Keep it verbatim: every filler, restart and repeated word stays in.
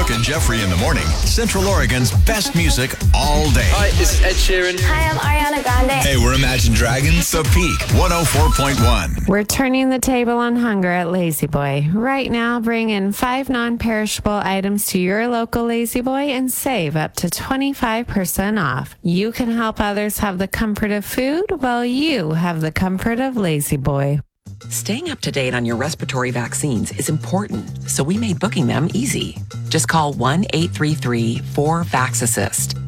Brooke and Jeffrey in the morning. Central Oregon's best music all day. Hi, this is Ed Sheeran. Hi, I'm Ariana Grande. Hey, we're Imagine Dragons. The Peak, one oh four point one. We're turning the table on hunger at Lazy Boy. Right now, bring in five non-perishable items to your local Lazy Boy and save up to twenty-five percent off. You can help others have the comfort of food while you have the comfort of Lazy Boy. Staying up to date on your respiratory vaccines is important, so we made booking them easy. Just call one eight three three four VAX assist.